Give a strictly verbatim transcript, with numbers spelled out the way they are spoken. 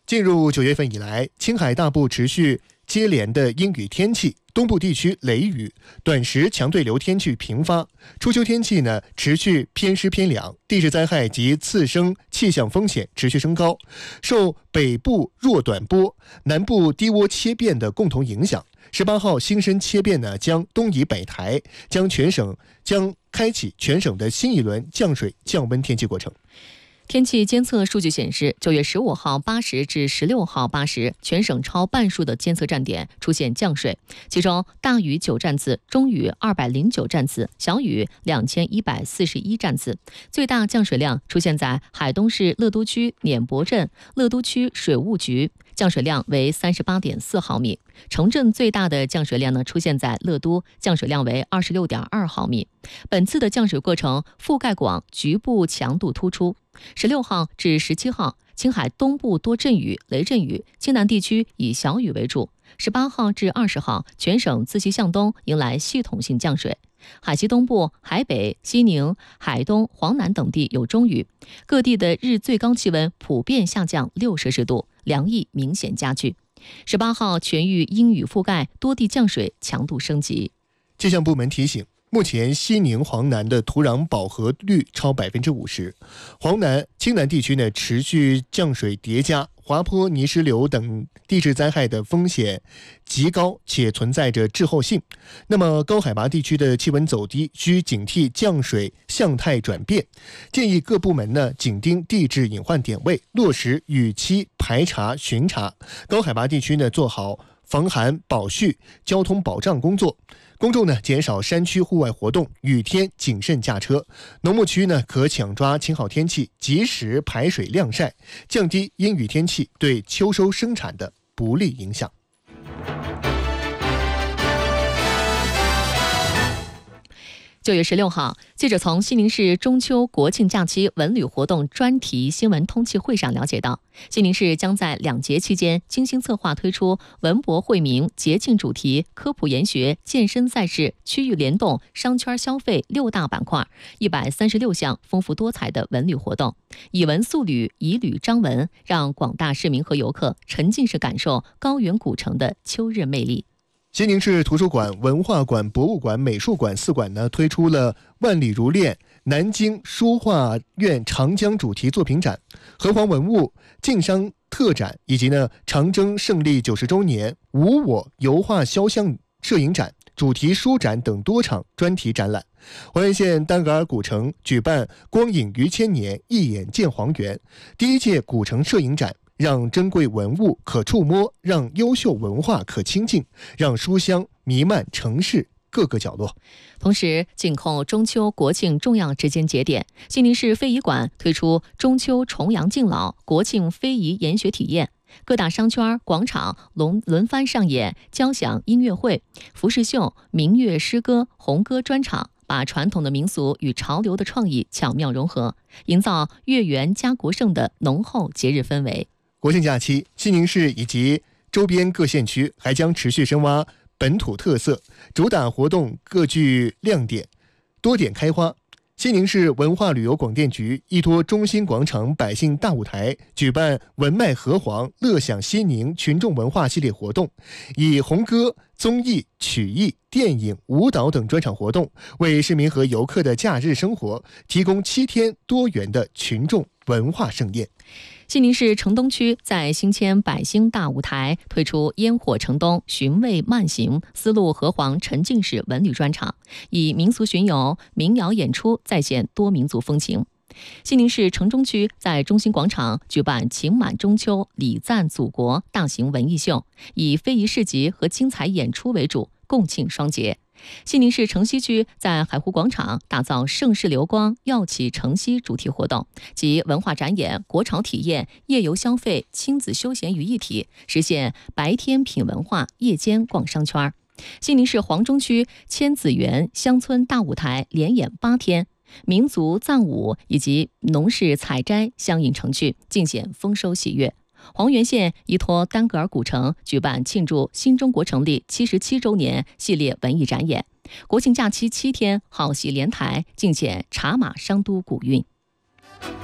进入九月份以来，青海大部持续接连的阴雨天气，东部地区雷雨，短时强对流天气频发。初秋天气呢持续偏湿偏凉，地质灾害及次生气象风险持续升高。受北部弱短波、南部低涡切变的共同影响，十八号新生切变呢将东移北抬，将全省将开启全省的新一轮降水降温天气过程。 天气监测数据显示，九月十五号八时至十六号八时，全省超半数的监测站点出现降水，其中大雨九站次，中雨二百零九站次，小雨两千一百四十一站次。最大降水量出现在海东市乐都区碾泊镇乐都区水务局，降水量为三十八点四毫米。城镇最大的降水量呢出现在乐都，降水量为二十六点二毫米。本次的降水过程覆盖广，局部强度突出。十六号至十七号，青海东部多阵雨、雷阵雨，青南地区以小雨为主。十八号至二十号，全省自西向东迎来系统性降水。海西东部、海北、西宁、海东、黄南等地有中雨，各地的日最高气温普遍下降六摄氏度，凉意明显加剧。十八号全域阴雨覆盖，多地降水强度升级。 气象部门提醒，目前西宁、黄南的土壤饱和率超百分之五十，黄南、青南地区呢持续降水叠加，滑坡、泥石流等地质灾害的风险极高，且存在着滞后性。那么高海拔地区的气温走低，需警惕降水向态转变。建议各部门呢紧盯地质隐患点位，落实雨期排查巡查。高海拔地区呢做好防寒保汛、交通保障工作。公众呢减少山区户外活动，雨天谨慎驾车。农牧区呢可抢抓晴好天气，及时排水晾晒，降低阴雨天气对秋收生产的不利影响。 九月十六号，记者从西宁市中秋国庆假期文旅活动专题新闻通气会上了解到，西宁市将在两节期间精心策划推出文博惠民、节庆主题、科普研学、健身赛事、区域联动、商圈消费六大板块，一百三十六项丰富多彩的文旅活动，以文塑旅，以旅张文，让广大市民和游客沉浸式感受高原古城的秋日魅力。 西宁市图书馆、文化馆、博物馆、美术馆四馆呢推出了万里如练南京书画院长江主题作品展、河湟文物晋商特展，以及呢长征胜利九十周年无我油画肖像摄影展、主题书展等多场专题展览。黄原县丹格尔古城举办光影余千年，一眼见黄原第一届古城摄影展，让珍贵文物可触摸，让优秀文化可亲近，让书香弥漫城市各个角落。 同时，紧扣中秋国庆重要时间节点，西宁市非遗馆推出中秋重阳敬老、国庆非遗研学体验，各大商圈、广场轮轮番上演交响音乐会、服饰秀、民乐诗歌、红歌专场，把传统的民俗与潮流的创意巧妙融合，营造月圆家国盛的浓厚节日氛围。 国庆假期，西宁市以及周边各县区还将持续深挖本土特色，主打活动各具亮点，多点开花。西宁市文化旅游广电局依托中心广场百姓大舞台，举办文脉河湟乐享西宁群众文化系列活动，以红歌、综艺、曲艺、电影、舞蹈等专场活动，为市民和游客的假日生活提供七天多元的群众文化盛宴。 西宁市城东区在新迁百兴大舞台推出烟火城东、寻味慢行、丝路河湟沉浸式文旅专场，以民俗巡游、民谣演出再现多民族风情。西宁市城中区在中心广场举办情满中秋、礼赞祖国大型文艺秀，以非遗市集和精彩演出为主，共庆双节。西宁市城西区在海湖广场打造盛世流光耀起城西主题活动，集文化展演、国潮体验、夜游消费、亲子休闲于一体，实现白天品文化，夜间逛商圈。西宁市黄中区千子园乡村大舞台连演八天，民族藏舞以及农事采摘相映成趣，尽显丰收喜悦。黄原县依托丹格尔古城举办庆祝新中国成立七十七周年系列文艺展演，国庆假期七天好戏连台，尽显茶马商都古韵。